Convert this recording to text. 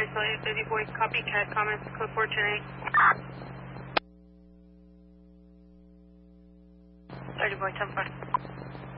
isolated, Busy Boy, copy, CAD comments, code 410. 30 Boy, 10-5.